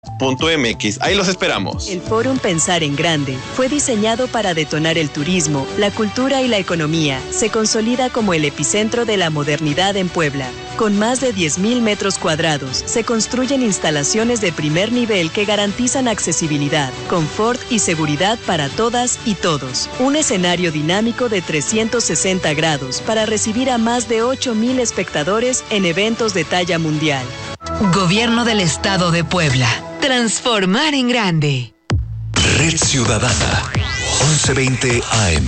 .mx. Ahí los esperamos. El Fórum Pensar en Grande fue diseñado para detonar el turismo, la cultura y la economía. Se consolida como el epicentro de la modernidad en Puebla. Con más de 10,000 metros cuadrados, se construyen instalaciones de primer nivel que garantizan accesibilidad, confort y seguridad para todas y todos. Un escenario dinámico de 360 grados para recibir a más de 8,000 espectadores en eventos de talla mundial. Gobierno del Estado de Puebla. Transformar en grande. Red Ciudadana, 1120 AM.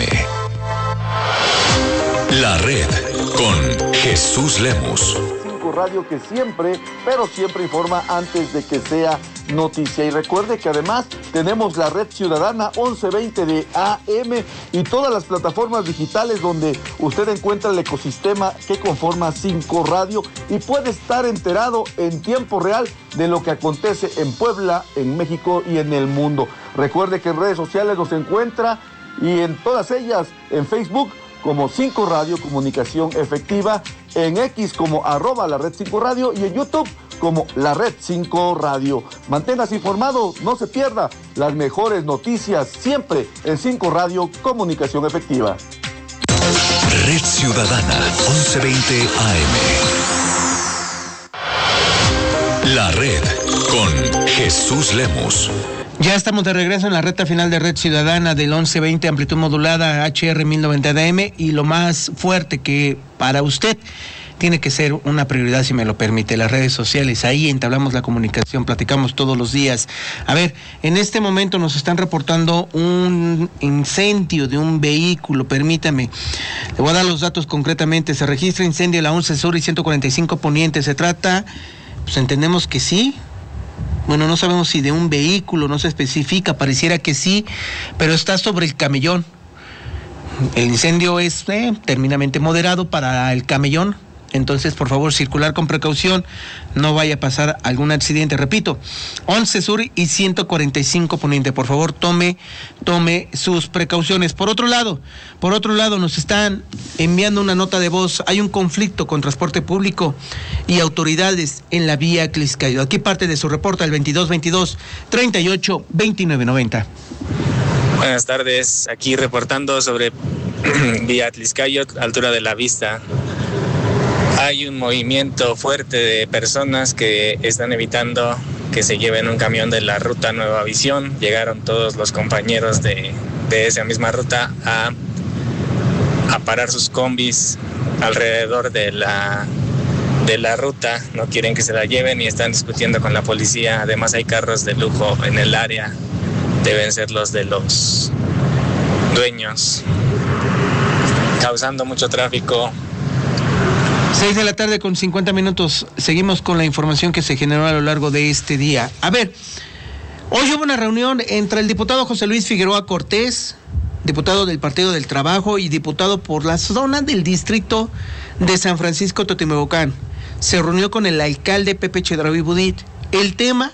La Red, con Jesús Lemus. Radio que siempre, pero siempre informa antes de que sea noticia. Y recuerde que además tenemos la Red Ciudadana 1120 de AM y todas las plataformas digitales donde usted encuentra el ecosistema que conforma 5 Radio y puede estar enterado en tiempo real de lo que acontece en Puebla, en México y en el mundo. Recuerde que en redes sociales nos encuentra y en todas ellas, en Facebook como 5 Radio Comunicación Efectiva, en X como @la Red 5 Radio y en YouTube como la Red 5 Radio. Manténgase informado, no se pierda las mejores noticias siempre en 5 Radio Comunicación Efectiva. Red Ciudadana, 1120 AM. La Red, con Jesús Lemus. Ya estamos de regreso en la recta final de Red Ciudadana del 1120, amplitud modulada HR 1090 AM, y lo más fuerte que para usted tiene que ser una prioridad, si me lo permite, las redes sociales. Ahí entablamos la comunicación, platicamos todos los días. A ver, en este momento nos están reportando un incendio de un vehículo, permítame. Le voy a dar los datos concretamente. Se registra incendio en la 11 Sur y 145 Poniente. Se trata, pues entendemos que sí. Bueno, no sabemos si de un vehículo, no se especifica, pareciera que sí, pero está sobre el camellón. El incendio es terminantemente moderado para el camellón, entonces por favor circular con precaución, no vaya a pasar algún accidente. Repito, 11 Sur y 145 Poniente, por favor tome sus precauciones. Por otro lado nos están enviando una nota de voz. Hay un conflicto con transporte público y autoridades en la vía Tliscayo. Aquí parte de su reporte al 2222-382990. Buenas tardes, aquí reportando sobre vía Tliscayo, altura de la Vista. Hay un movimiento fuerte de personas que están evitando que se lleven un camión de la ruta Nueva Visión. Llegaron todos los compañeros de esa misma ruta a parar sus combis alrededor de la ruta. No quieren que se la lleven y están discutiendo con la policía. Además hay carros de lujo en el área. Deben ser los de los dueños, causando mucho tráfico. 6 de la tarde con 50 minutos. Seguimos con la información que se generó a lo largo de este día. A ver, hoy hubo una reunión entre el diputado José Luis Figueroa Cortés, diputado del Partido del Trabajo y diputado por la zona del distrito de San Francisco Totimehuacán. Se reunió con el alcalde Pepe Chedraui Budit. El tema,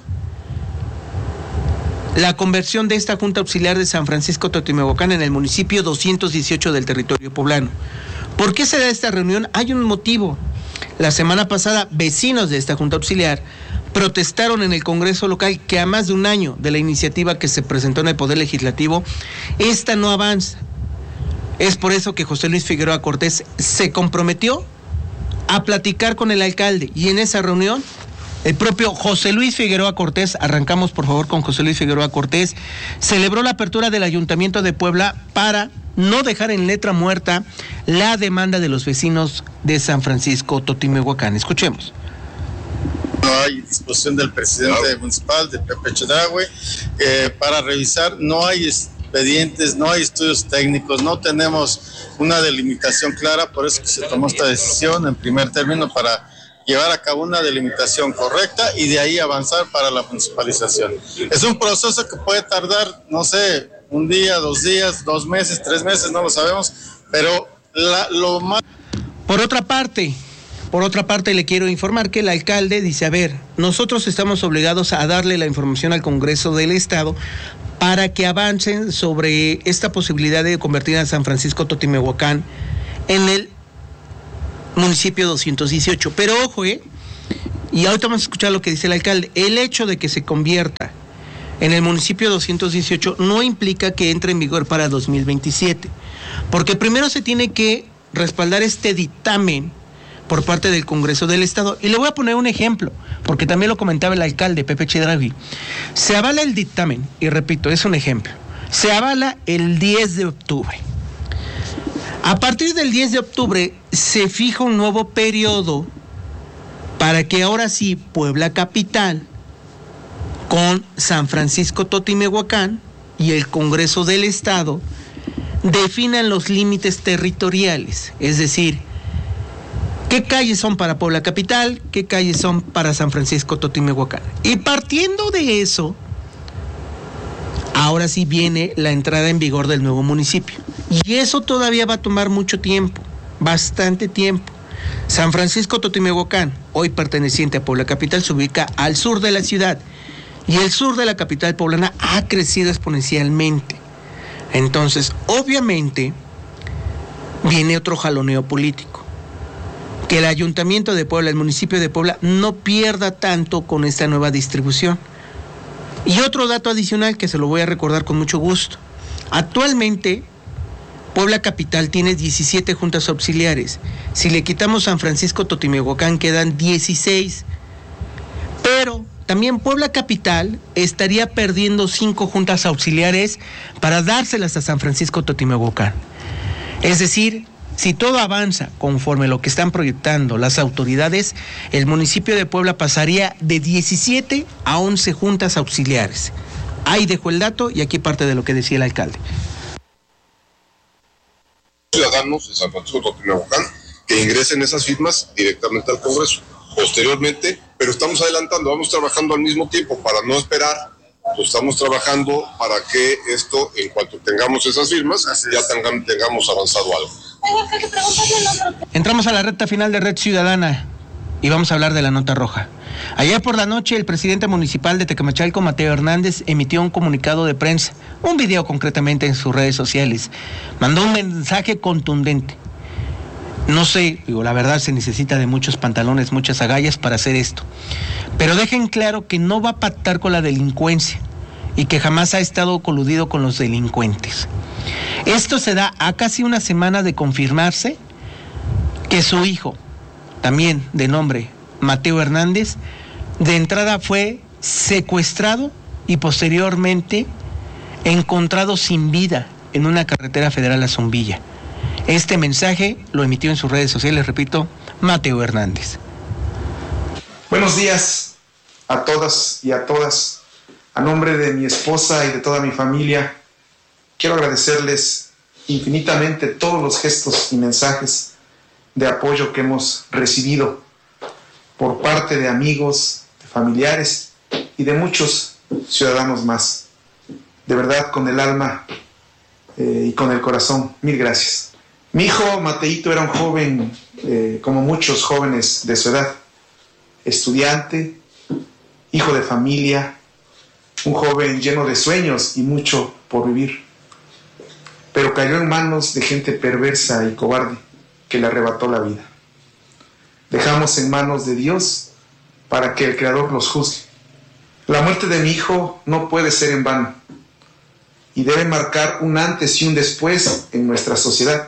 la conversión de esta Junta Auxiliar de San Francisco Totimehuacán en el municipio 218 del territorio poblano. ¿Por qué se da esta reunión? Hay un motivo. La semana pasada, vecinos de esta Junta Auxiliar protestaron en el Congreso local que a más de un año de la iniciativa que se presentó en el Poder Legislativo, esta no avanza. Es por eso que José Luis Figueroa Cortés se comprometió a platicar con el alcalde, y en esa reunión el propio José Luis Figueroa Cortés, arrancamos por favor con José Luis Figueroa Cortés, celebró la apertura del Ayuntamiento de Puebla para no dejar en letra muerta la demanda de los vecinos de San Francisco Totimehuacán. Escuchemos. No hay disposición del presidente municipal, de Pepe Chedraui, para revisar. No hay expedientes, no hay estudios técnicos, no tenemos una delimitación clara, por eso que se tomó esta decisión en primer término para llevar a cabo una delimitación correcta y de ahí avanzar para la municipalización. Es un proceso que puede tardar, no sé, un día, 2 días, 2 meses, 3 meses, no lo sabemos, pero lo más... Por otra parte, le quiero informar que el alcalde dice, a ver, nosotros estamos obligados a darle la información al Congreso del Estado para que avancen sobre esta posibilidad de convertir a San Francisco Totimehuacán en el municipio 218. Pero ojo, y ahorita vamos a escuchar lo que dice el alcalde, el hecho de que se convierta en el municipio 218 no implica que entre en vigor para 2027, porque primero se tiene que respaldar este dictamen por parte del Congreso del Estado. Y le voy a poner un ejemplo, porque también lo comentaba el alcalde, Pepe Chedraui. Se avala el dictamen, y repito, es un ejemplo. Se avala el 10 de octubre. A partir del 10 de octubre se fija un nuevo periodo para que ahora sí Puebla Capital, con San Francisco Totimehuacán y el Congreso del Estado, definan los límites territoriales, es decir, qué calles son para Puebla Capital, qué calles son para San Francisco Totimehuacán. Y partiendo de eso, ahora sí viene la entrada en vigor del nuevo municipio. Y eso todavía va a tomar mucho tiempo, bastante tiempo. San Francisco Totimehuacán, hoy perteneciente a Puebla Capital, se ubica al sur de la ciudad. Y el sur de la capital poblana ha crecido exponencialmente. Entonces, obviamente, viene otro jaloneo político. Que el Ayuntamiento de Puebla, el municipio de Puebla, no pierda tanto con esta nueva distribución. Y otro dato adicional que se lo voy a recordar con mucho gusto. Actualmente, Puebla Capital tiene 17 juntas auxiliares. Si le quitamos San Francisco Totimehuacán, quedan 16. Pero también Puebla Capital estaría perdiendo 5 juntas auxiliares para dárselas a San Francisco Totimehuacán. Es decir, si todo avanza conforme lo que están proyectando las autoridades, el municipio de Puebla pasaría de 17 a 11 juntas auxiliares. Ahí dejo el dato y aquí parte de lo que decía el alcalde. Ciudadanos de San Francisco Totimehuacán que ingresen esas firmas directamente al Congreso. Posteriormente, pero estamos adelantando, vamos trabajando al mismo tiempo para no esperar, pues estamos trabajando para que esto, en cuanto tengamos esas firmas, ya tengamos avanzado algo. Entramos a la recta final de Red Ciudadana y vamos a hablar de la nota roja. Ayer por la noche, el presidente municipal de Tecamachalco, Mateo Hernández, emitió un comunicado de prensa, un video concretamente en sus redes sociales. Mandó un mensaje contundente. No sé, la verdad se necesita de muchos pantalones, muchas agallas para hacer esto. Pero dejen claro que no va a pactar con la delincuencia y que jamás ha estado coludido con los delincuentes. Esto se da a casi una semana de confirmarse que su hijo, también de nombre Mateo Hernández, de entrada fue secuestrado y posteriormente encontrado sin vida en una carretera federal a Zumbilla. Este mensaje lo emitió en sus redes sociales, repito, Mateo Hernández. Buenos días a todas y a todas. A nombre de mi esposa y de toda mi familia, quiero agradecerles infinitamente todos los gestos y mensajes de apoyo que hemos recibido por parte de amigos, de familiares y de muchos ciudadanos más. De verdad, con el alma y con el corazón, mil gracias. Mi hijo Mateito era un joven, como muchos jóvenes de su edad, estudiante, hijo de familia, un joven lleno de sueños y mucho por vivir. Pero cayó en manos de gente perversa y cobarde que le arrebató la vida. Dejamos en manos de Dios para que el Creador los juzgue. La muerte de mi hijo no puede ser en vano y debe marcar un antes y un después en nuestra sociedad.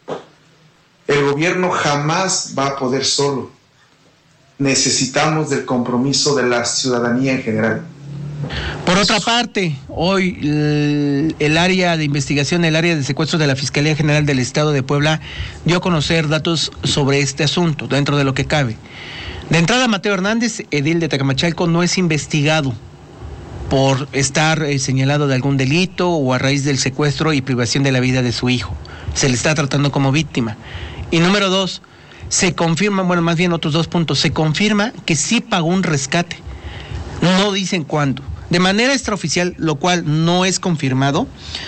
El gobierno jamás va a poder solo. Necesitamos del compromiso de la ciudadanía en general. Por otra parte, hoy el área de investigación, el área de secuestros de la Fiscalía General del Estado de Puebla dio a conocer datos sobre este asunto, dentro de lo que cabe. De entrada, Mateo Hernández, edil de Tecamachalco, no es investigado por estar señalado de algún delito o a raíz del secuestro y privación de la vida de su hijo. Se le está tratando como víctima. Y número 2, se confirma, bueno, más bien otros 2 puntos, se confirma que sí pagó un rescate. No dicen cuándo. De manera extraoficial, lo cual no es confirmado,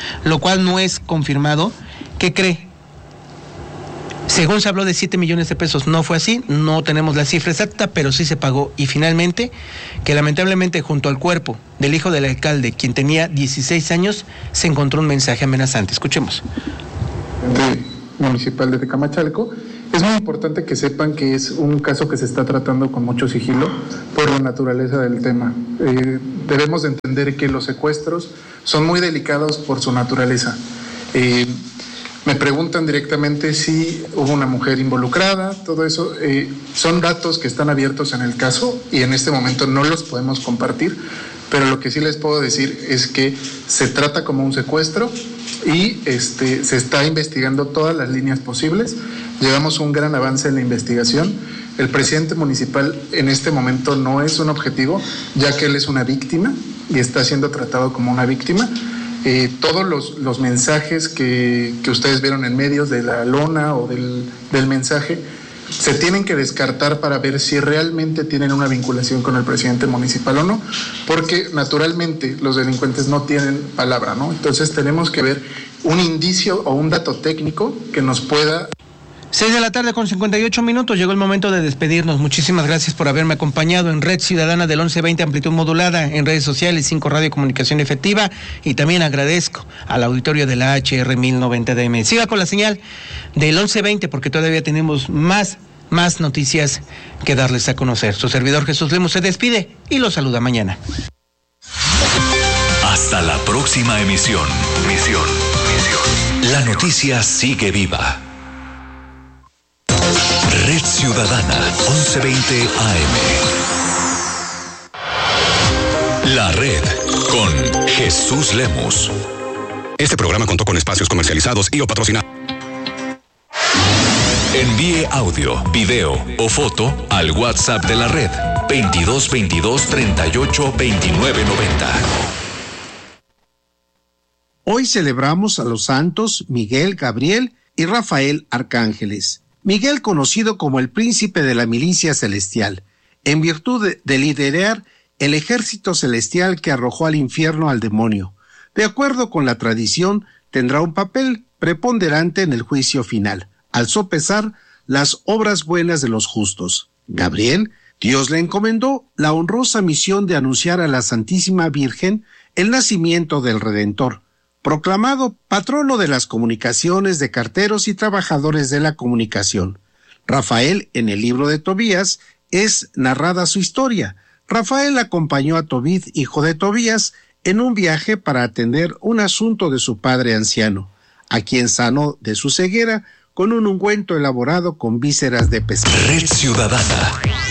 ¿qué cree? Según se habló de 7 millones de pesos, no fue así, no tenemos la cifra exacta, pero sí se pagó. Y finalmente, que lamentablemente junto al cuerpo del hijo del alcalde, quien tenía 16 años, se encontró un mensaje amenazante. Escuchemos. Municipal de Tecamachalco, Es muy importante que sepan que es un caso que se está tratando con mucho sigilo por la naturaleza del tema. Debemos de entender que los secuestros son muy delicados por su naturaleza. Me preguntan directamente si hubo una mujer involucrada, todo eso. Son datos que están abiertos en el caso y en este momento no los podemos compartir, pero lo que sí les puedo decir es que se trata como un secuestro y se está investigando todas las líneas posibles. Llevamos un gran avance en la investigación. El presidente municipal en este momento no es un objetivo, ya que él es una víctima y está siendo tratado como una víctima. Todos los mensajes que ustedes vieron en medios de la lona o del mensaje se tienen que descartar para ver si realmente tienen una vinculación con el presidente municipal o no, porque naturalmente los delincuentes no tienen palabra, ¿no? Entonces tenemos que ver un indicio o un dato técnico que nos pueda... 6 de la tarde con 58 minutos, llegó el momento de despedirnos. Muchísimas gracias por haberme acompañado en Red Ciudadana del 1120 amplitud modulada, en redes sociales, 5 Radio Comunicación Efectiva, y también agradezco al auditorio de la HR 1090 DM. Siga con la señal del 1120 porque todavía tenemos más noticias que darles a conocer. Su servidor Jesús Lemus se despide y los saluda mañana. Hasta la próxima emisión. La noticia sigue viva. Red Ciudadana 1120 AM. La Red con Jesús Lemus. Este programa contó con espacios comercializados y o patrocinados. Envíe audio, video o foto al WhatsApp de la Red 2222 38 29 90. Hoy celebramos a los santos Miguel, Gabriel y Rafael Arcángeles. Miguel, conocido como el príncipe de la milicia celestial, en virtud de liderar el ejército celestial que arrojó al infierno al demonio. De acuerdo con la tradición, tendrá un papel preponderante en el juicio final, al sopesar las obras buenas de los justos. Gabriel, Dios le encomendó la honrosa misión de anunciar a la Santísima Virgen el nacimiento del Redentor, proclamado patrono de las comunicaciones de carteros y trabajadores de la comunicación. Rafael, en el libro de Tobías, es narrada su historia. Rafael acompañó a Tobit, hijo de Tobías, en un viaje para atender un asunto de su padre anciano, a quien sanó de su ceguera con un ungüento elaborado con vísceras de pescado. Red Ciudadana.